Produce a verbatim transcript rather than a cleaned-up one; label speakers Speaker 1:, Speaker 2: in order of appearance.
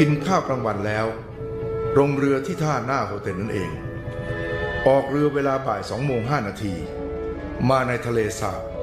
Speaker 1: กินข้าวกลางวันแล้วลงเรือที่ท่าหน้าโฮเทลนั่นเองออกเรือเวลาบ่ายสองโมงห้านาทีมาในทะเลสาบ